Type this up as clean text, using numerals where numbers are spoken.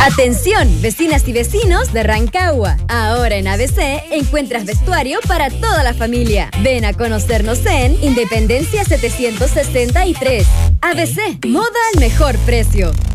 Atención, vecinas y vecinos de Rancagua. Ahora en ABC encuentras vestuario para toda la familia. Ven a conocernos en Independencia 763. ABC, moda al mejor precio.